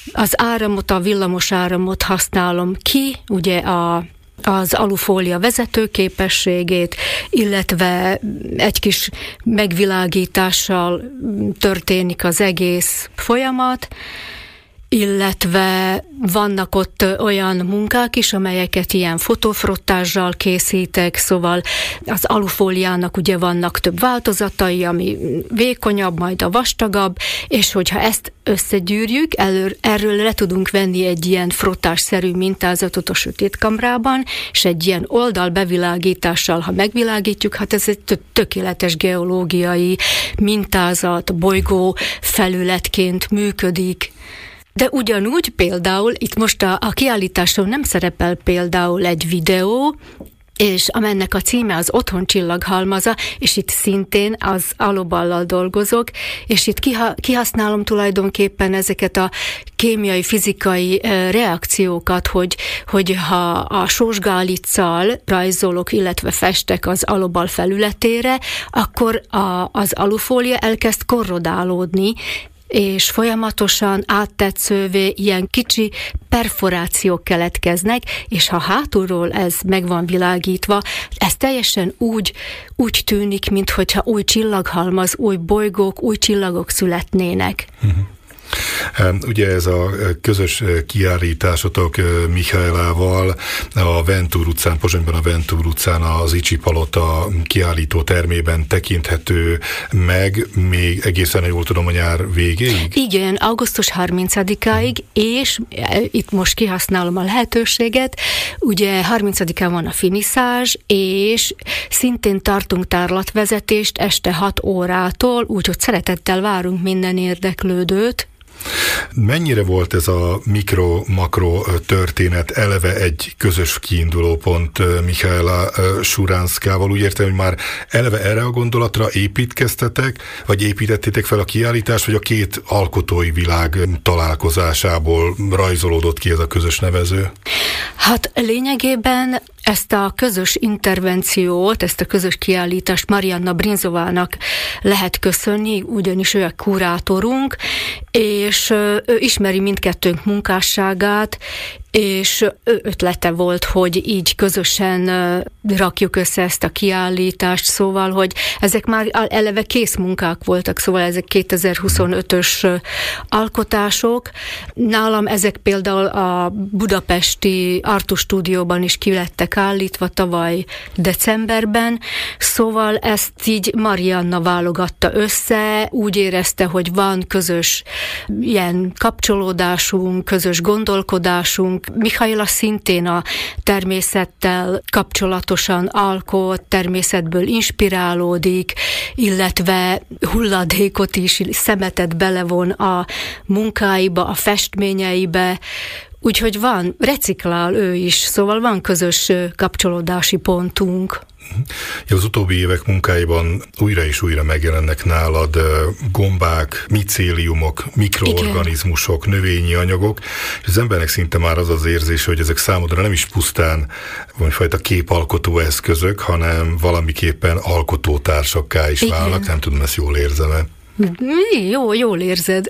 Az áramot, a villamos áramot használom ki, ugye az alufólia vezetőképességét, illetve egy kis megvilágítással történik az egész folyamat, illetve vannak ott olyan munkák is, amelyeket ilyen fotofrottással készítek, szóval az alufóliának ugye vannak több változatai, ami vékonyabb, majd a vastagabb, és hogyha ezt összegyűrjük, erről le tudunk venni egy ilyen frottásszerű mintázatot a sötétkamrában, és egy ilyen oldalbevilágítással, ha megvilágítjuk, hát ez egy tökéletes geológiai mintázat, bolygó felületként működik. De ugyanúgy például, itt most a kiállításon nem szerepel például egy videó, és amennek a címe az Otthon csillaghalmaza, és itt szintén az aloballal dolgozok, és itt kihasználom tulajdonképpen ezeket a kémiai, fizikai reakciókat, hogy ha a sósgálicccal rajzolok, illetve festek az alobal felületére, akkor az alufólia elkezd korrodálódni, és folyamatosan áttetszővé ilyen kicsi perforációk keletkeznek, és ha hátulról ez meg van világítva, ez teljesen úgy tűnik, minthogyha új csillaghalmaz, új bolygók, új csillagok születnének. Ugye ez a közös kiállításotok Michaelával a Ventúr utcán, Pozsonyban a Ventúr utcán az Icsi Palota kiállító termében tekinthető meg, még egészen jól tudom, a nyár végéig? Igen, augusztus 30-áig, és itt most kihasználom a lehetőséget, ugye 30-án van a finiszázs, és szintén tartunk tárlatvezetést este 6 órától, úgyhogy szeretettel várunk minden érdeklődőt. Mennyire volt ez a mikro-makro történet eleve egy közös kiindulópont Michaela Suranszkával? Úgy értem, hogy már eleve erre a gondolatra építkeztetek, vagy építettétek fel a kiállítást, vagy a két alkotói világ találkozásából rajzolódott ki ez a közös nevező? Hát lényegében ezt a közös intervenciót, ezt a közös kiállítást Marianna Brinzovának lehet köszönni, ugyanis ő a kurátorunk, és ő ismeri mindkettőnk munkásságát, és ötlete volt, hogy így közösen rakjuk össze ezt a kiállítást, szóval, hogy ezek már eleve kész munkák voltak, szóval ezek 2025-ös alkotások. Nálam ezek például a budapesti Artus stúdióban is ki lettek állítva tavaly decemberben, szóval ezt így Marianna válogatta össze, úgy érezte, hogy van közös ilyen kapcsolódásunk, közös gondolkodásunk. Michaela szintén a természettel kapcsolatosan alkot, természetből inspirálódik, illetve hulladékot is, szemetet belevon a munkáiba, a festményeibe, úgyhogy van, reciklál ő is, szóval van közös kapcsolódási pontunk. Az utóbbi évek munkáiban újra és újra megjelennek nálad gombák, micéliumok, mikroorganizmusok, növényi anyagok, és az embernek szinte már az az érzése, hogy ezek számodra nem is pusztán valamifajta képalkotó eszközök, hanem valamiképpen alkotótársakká is válnak. Nem tudom, ezt jól érzem-e? Jól érzed.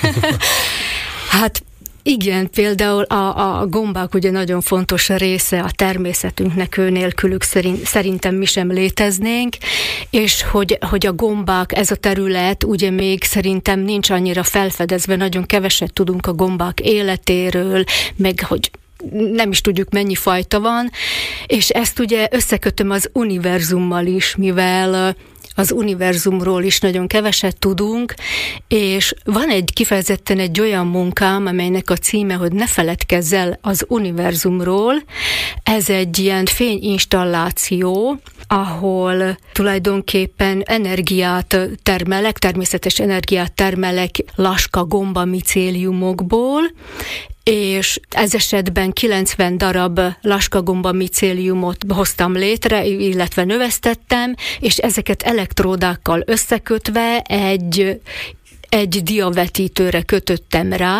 Hát igen, például a gombák ugye nagyon fontos része a természetünknek, ő nélkülük szerintem mi sem léteznénk, és hogy a gombák, ez a terület ugye még szerintem nincs annyira felfedezve, nagyon keveset tudunk a gombák életéről, meg hogy nem is tudjuk, mennyi fajta van, és ezt ugye összekötöm az univerzummal is, mivel az univerzumról is nagyon keveset tudunk, és van kifejezetten egy olyan munkám, amelynek a címe, hogy ne feledkezz el az univerzumról. Ez egy ilyen fényinstalláció, ahol tulajdonképpen energiát termelek, természetes energiát termelek laska gomba micéliumokból, és ez esetben 90 darab laskagomba micéliumot hoztam létre, illetve növesztettem, és ezeket elektródákkal összekötve egy diavetítőre kötöttem rá,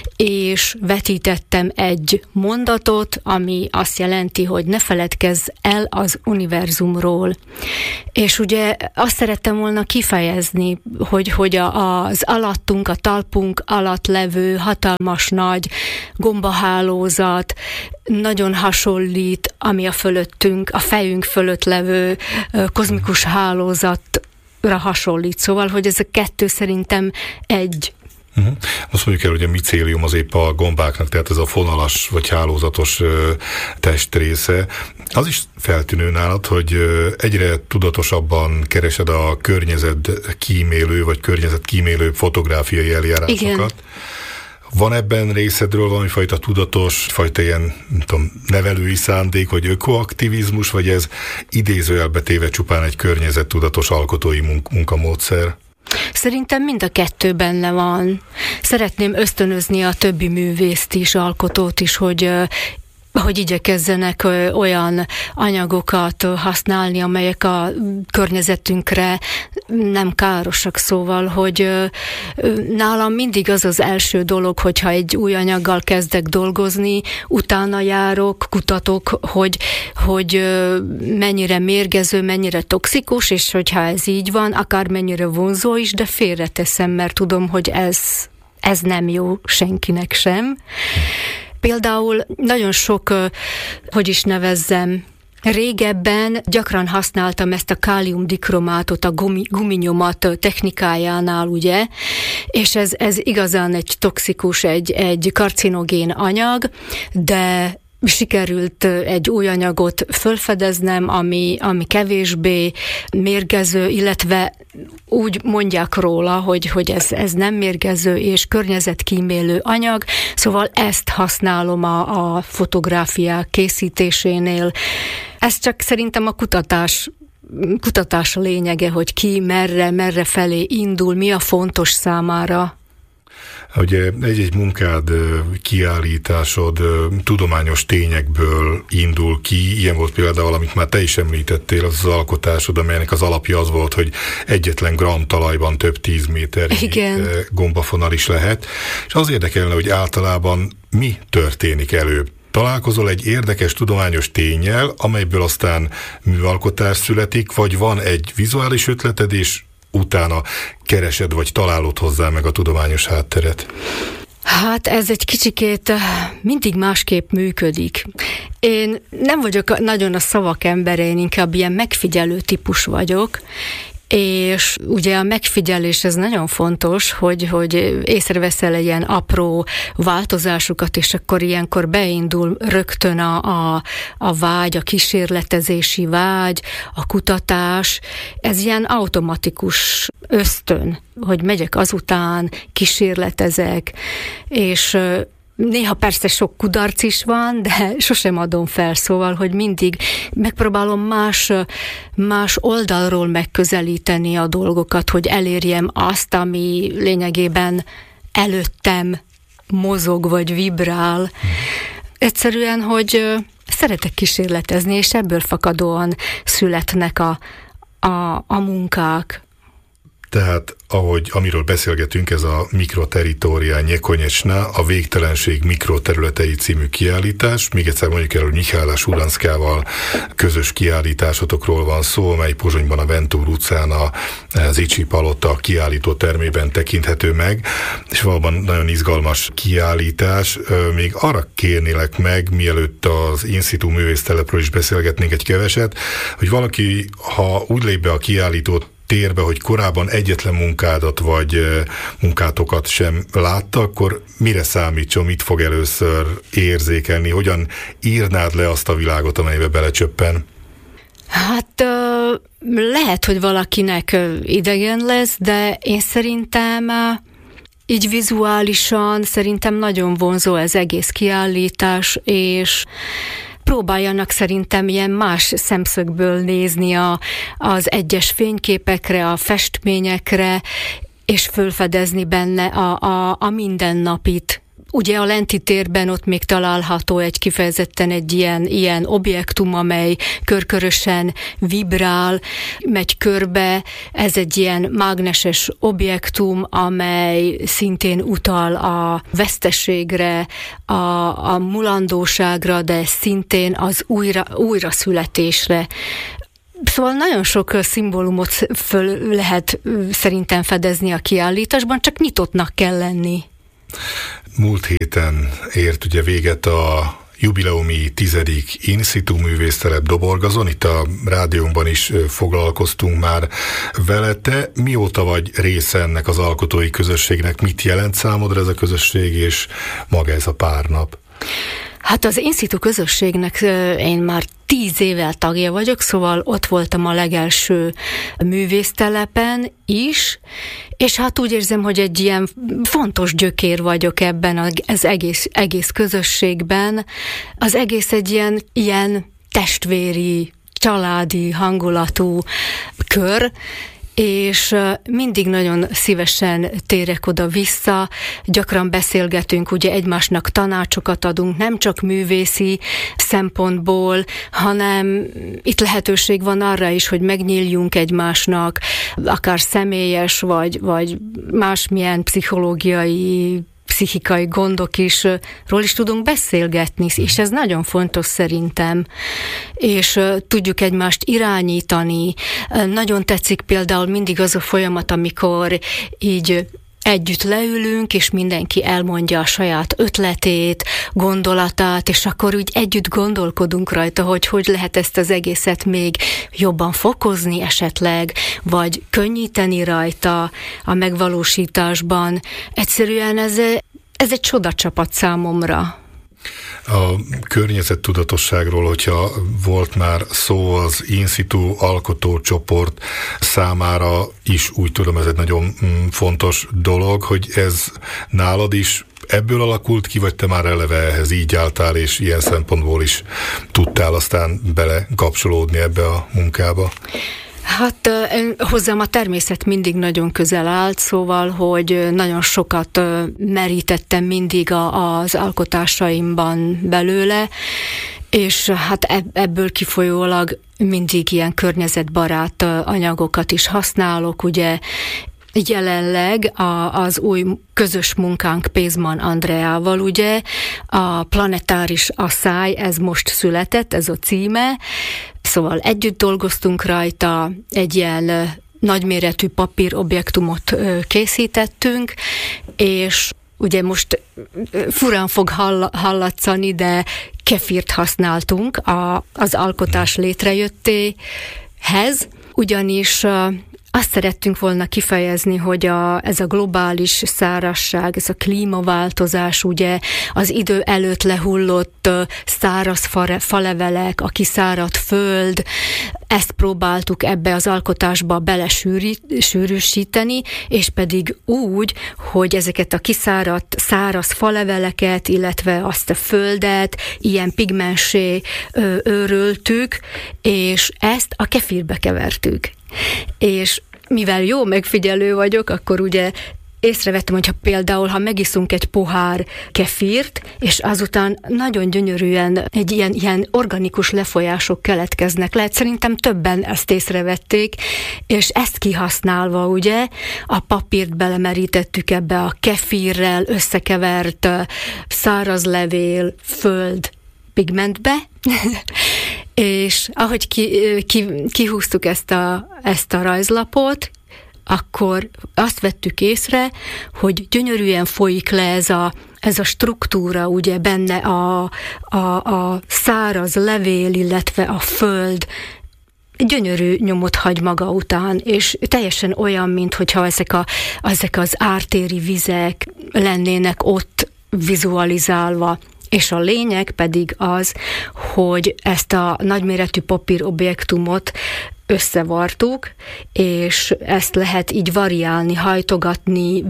és vetítettem egy mondatot, ami azt jelenti, hogy ne feledkezz el az univerzumról. És ugye azt szerettem volna kifejezni, hogy az alattunk, a talpunk alatt levő hatalmas nagy gombahálózat nagyon hasonlít, ami a fölöttünk, a fejünk fölött levő kozmikus hálózatra hasonlít. Szóval, hogy ez a kettő szerintem egy. Azt mondjuk el, hogy a micélium az épp a gombáknak, tehát ez a fonalas vagy hálózatos testrésze. Az is feltűnő nálad, hogy egyre tudatosabban keresed a környezetkímélő vagy környezetkímélő fotográfiai eljárásokat. Igen. Van ebben részedről valamifajta tudatos, fajta ilyen, nem tudom, nevelői szándék, vagy ökoaktivizmus, vagy ez idézőjelbe téve csupán egy környezettudatos alkotói munkamódszer? Szerintem mind a kettő benne van. Szeretném ösztönözni a többi művészt is, alkotót is, hogy igyekezzenek olyan anyagokat használni, amelyek a környezetünkre nem károsak. Szóval, hogy nálam mindig az az első dolog, hogyha egy új anyaggal kezdek dolgozni, utána járok, kutatok, hogy mennyire mérgező, mennyire toxikus, és hogyha ez így van, akár mennyire vonzó is, de félreteszem, mert tudom, hogy ez nem jó senkinek sem. Például nagyon sok, hogy is nevezzem, régebben gyakran használtam ezt a káliumdikromátot a guminyomat technikájánál, ugye, és ez igazán egy toxikus, egy karcinogén anyag, de sikerült egy új anyagot felfedeznem, ami kevésbé mérgező, illetve úgy mondják róla, hogy ez nem mérgező és környezetkímélő anyag, szóval ezt használom a fotográfiák készítésénél. Ez csak szerintem a kutatás lényege, hogy ki merre felé indul, mi a fontos számára. Ugye egy-egy munkád, kiállításod tudományos tényekből indul ki, ilyen volt például, amit már te is említettél, az alkotásod, amelynek az alapja az volt, hogy egyetlen gram talajban több 10 méternyi gombafonal is lehet, és az érdekelne, hogy általában mi történik előbb. Találkozol egy érdekes tudományos ténnyel, amelyből aztán műalkotás születik, vagy van egy vizuális ötleted, és utána keresed, vagy találod hozzá meg a tudományos hátteret? Hát ez egy kicsikét mindig másképp működik. Én nem vagyok nagyon a szavak embere, én inkább ilyen megfigyelő típus vagyok, és ugye a megfigyelés ez nagyon fontos, hogy észreveszel ilyen apró változásokat, és akkor ilyenkor beindul rögtön a vágy, a kísérletezési vágy, a kutatás. Ez ilyen automatikus ösztön, hogy megyek azután, kísérletezek, és néha persze sok kudarc is van, de sosem adom fel, szóval, hogy mindig megpróbálom más oldalról megközelíteni a dolgokat, hogy elérjem azt, ami lényegében előttem mozog vagy vibrál. Egyszerűen, hogy szeretek kísérletezni, és ebből fakadóan születnek a munkák. Tehát, amiről beszélgetünk, ez a Mikroteritória Nyekonyecsna, a végtelenség mikroterületei című kiállítás. Még egyszer mondjuk el, hogy Mihály Uranszkával közös kiállításotokról van szó, amely Pozsonyban a Ventúr utcán az Icsi Palota kiállító termében tekinthető meg, és valóban nagyon izgalmas kiállítás. Még arra kérnélek meg, mielőtt az in situ művésztelepről is beszélgetnénk egy keveset, hogy valaki, ha úgy lép be a kiállító térbe, hogy korábban egyetlen munkádat vagy munkátokat sem látta, akkor mire számítson, mit fog először érzékelni, hogyan írnád le azt a világot, amelybe belecsöppen? Hát lehet, hogy valakinek idegen lesz, de én szerintem így vizuálisan szerintem nagyon vonzó ez egész kiállítás, és próbáljanak szerintem ilyen más szemszögből nézni az egyes fényképekre, a festményekre, és fölfedezni benne a mindennapit. Ugye a lenti térben ott még található kifejezetten egy ilyen objektum, amely körkörösen vibrál, megy körbe. Ez egy ilyen mágneses objektum, amely szintén utal a veszteségre, a mulandóságra, de szintén az újraszületésre. Szóval nagyon sok szimbólumot föl lehet szerintem fedezni a kiállításban, csak nyitottnak kell lenni. Múlt héten ért ugye véget a jubileumi 10. In situ művésztelep Doborgazon, itt a rádiónkban is foglalkoztunk már vele. Te mióta vagy része ennek az alkotói közösségnek? Mit jelent számodra ez a közösség, és maga ez a pár nap? Hát az In situ közösségnek én már 10 évvel tagja vagyok, szóval ott voltam a legelső művésztelepen is, és hát úgy érzem, hogy egy ilyen fontos gyökér vagyok ebben az egész közösségben. Az egész egy ilyen testvéri, családi hangulatú kör, és mindig nagyon szívesen térek oda-vissza, gyakran beszélgetünk, ugye egymásnak tanácsokat adunk, nem csak művészi szempontból, hanem itt lehetőség van arra is, hogy megnyíljunk egymásnak, akár személyes, vagy másmilyen pszichikai gondokról is tudunk beszélgetni, és ez nagyon fontos szerintem. És tudjuk egymást irányítani. Nagyon tetszik például mindig az a folyamat, amikor így együtt leülünk, és mindenki elmondja a saját ötletét, gondolatát, és akkor úgy együtt gondolkodunk rajta, hogy lehet ezt az egészet még jobban fokozni esetleg, vagy könnyíteni rajta a megvalósításban. Egyszerűen ez egy csodacsapat számomra. A környezettudatosságról, hogyha volt már szó, az In situ alkotócsoport számára is, úgy tudom, ez egy nagyon fontos dolog, hogy ez nálad is ebből alakult ki, vagy te már eleve ehhez így álltál, és ilyen szempontból is tudtál aztán belekapcsolódni ebbe a munkába? Hát hozzám a természet mindig nagyon közel állt, szóval, hogy nagyon sokat merítettem mindig az alkotásaimban belőle, és hát ebből kifolyólag mindig ilyen környezetbarát anyagokat is használok, ugye. Jelenleg az új közös munkánk Pézman Andreával, ugye, a planetáris asszály, ez most született, ez a címe, szóval együtt dolgoztunk rajta, egy ilyen nagyméretű papírobjektumot készítettünk, és ugye most furán fog hallatszani, de kefirt használtunk az alkotás létrejöttéhez, ugyanis azt szerettünk volna kifejezni, hogy ez a globális szárazság, ez a klímaváltozás, ugye az idő előtt lehullott száraz falevelek, a kiszáradt föld, ezt próbáltuk ebbe az alkotásba belesűrűsíteni, és pedig úgy, hogy ezeket a kiszáradt száraz faleveleket, illetve azt a földet ilyen pigmenssé őröltük, és ezt a kefirbe kevertük. És mivel jó megfigyelő vagyok, akkor ugye észrevettem, hogyha például, ha megiszunk egy pohár kefírt, és azután nagyon gyönyörűen egy ilyen organikus lefolyások keletkeznek. Lehet, szerintem többen ezt észrevették, és ezt kihasználva, ugye, a papírt belemerítettük ebbe a kefírrel összekevert száraz levél, föld pigmentbe, és ahogy kihúztuk ezt a rajzlapot, akkor azt vettük észre, hogy gyönyörűen folyik le ez a struktúra, ugye benne a száraz levél, illetve a föld gyönyörű nyomot hagy maga után, és teljesen olyan, minthogyha ezek az ártéri vizek lennének ott vizualizálva. És a lényeg pedig az, hogy ezt a nagyméretű papírobjektumot összevartuk, és ezt lehet így variálni, hajtogatni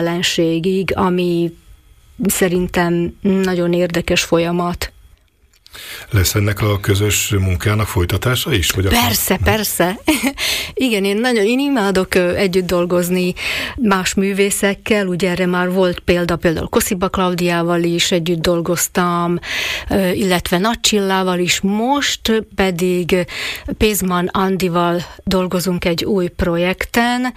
végtelenségig, ami szerintem nagyon érdekes folyamat. Lesz ennek a közös munkának folytatása is? Vagy Persze. Igen, én imádok együtt dolgozni más művészekkel, ugye erre már volt például Kosziba Klaudiával is együtt dolgoztam, illetve Nagy Csillával is, most pedig Pézman Andival dolgozunk egy új projekten,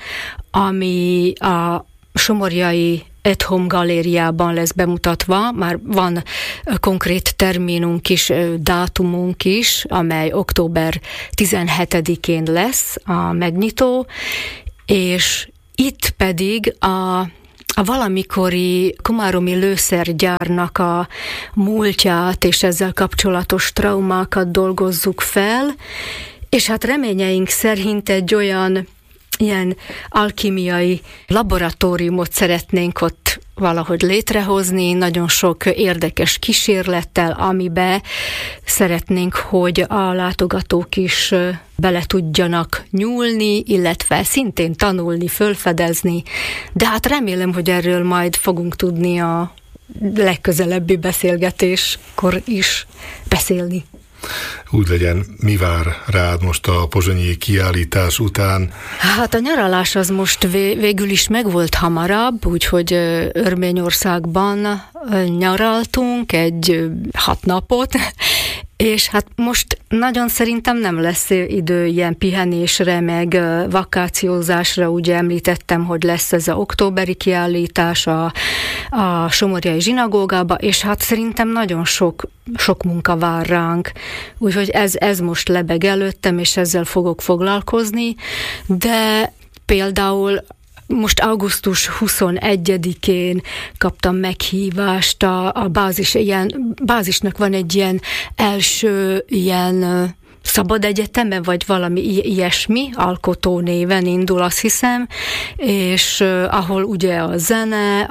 ami a Somorjai At Home galériában lesz bemutatva, már van konkrét terminunk is, dátumunk is, amely október 17-én lesz a megnyitó, és itt pedig a valamikori komáromi lőszergyárnak a múltját és ezzel kapcsolatos traumákat dolgozzuk fel, és hát reményeink szerint egy olyan ilyen alkimiai laboratóriumot szeretnénk ott valahogy létrehozni, nagyon sok érdekes kísérlettel, amibe szeretnénk, hogy a látogatók is bele tudjanak nyúlni, illetve szintén tanulni, fölfedezni, de hát remélem, hogy erről majd fogunk tudni a legközelebbi beszélgetéskor is beszélni. Úgy legyen, mi vár rád most a pozsonyi kiállítás után? Hát a nyaralás az most végül is megvolt hamarabb, úgyhogy Örményországban nyaraltunk 6 napot, és hát most nagyon szerintem nem lesz idő ilyen pihenésre, meg vakációzásra, ugye említettem, hogy lesz ez az októberi kiállítás a Somorjai zsinagógába, és hát szerintem nagyon sok munka vár ránk, úgyhogy ez most lebeg előttem, és ezzel fogok foglalkozni, de például most augusztus 21-én kaptam meghívást a bázisnak van egy ilyen első ilyen szabad egyeteme, vagy valami ilyesmi, alkotó néven indul, azt hiszem, és ahol ugye a zene,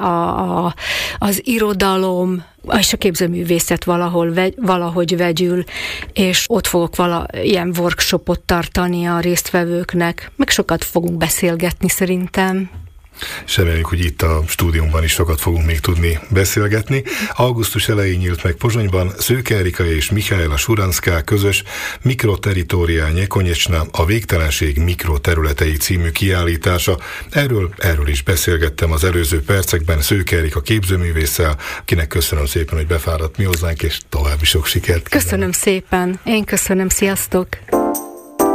az irodalom, és a képzőművészet valahogy vegyül, és ott fogok ilyen workshopot tartani a résztvevőknek, meg sokat fogunk beszélgetni szerintem. És reméljük, hogy itt a stúdiumban is sokat fogunk még tudni beszélgetni. Augusztus elején nyílt meg Pozsonyban Szőke Erika és Michaela Suranská közös Mikroterritória Nyekonyecsna, a végtelenség mikroterületei című kiállítása. Erről is beszélgettem az előző percekben Szőke Erika képzőművésszel, akinek köszönöm szépen, hogy befáradt mi hozzánk, és további sok sikert. Köszönöm szépen. Én köszönöm, sziasztok!